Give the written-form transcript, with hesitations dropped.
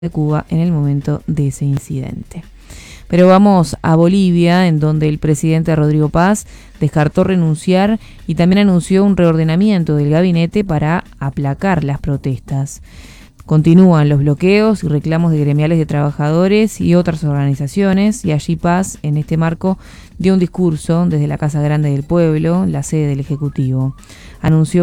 de Cuba en el momento de ese incidente. Pero vamos a Bolivia, en donde el presidente Rodrigo Paz descartó renunciar y también anunció un reordenamiento del gabinete para aplacar las protestas. Continúan los bloqueos y reclamos de gremiales de trabajadores y otras organizaciones, y allí Paz, en este marco, dio un discurso desde la Casa Grande del Pueblo, la sede del Ejecutivo. Anunció